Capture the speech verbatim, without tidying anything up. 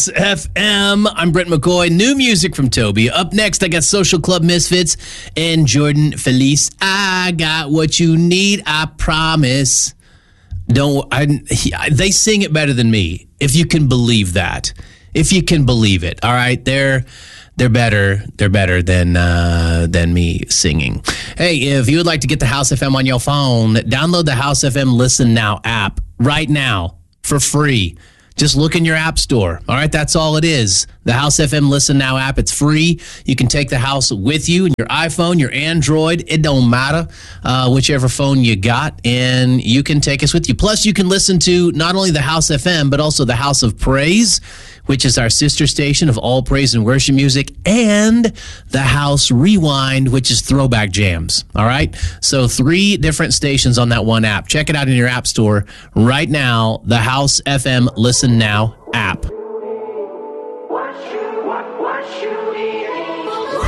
F M. I'm Brent McCoy. New music from Toby. Up next, I got Social Club Misfits and Jordan Felice. I got what you need, I promise. Don't I? He, they sing it better than me, if you can believe that. If you can believe it. All right, they're they're better. They're better than uh, than me singing. Hey, if you would like to get the House F M on your phone, download the House F M Listen Now app right now for free. Just look in your app store. All right, that's all it is. The House F M Listen Now app, it's free. You can take the house with you in your iPhone, your Android. It don't matter, uh, whichever phone you got, and you can take us with you. Plus, you can listen to not only the House F M, but also the House of Praise, which is our sister station of all praise and worship music, and the House Rewind, which is throwback jams. All right? So three different stations on that one app. Check it out in your app store right now, the House F M Listen Now app. What you, what, what you eating?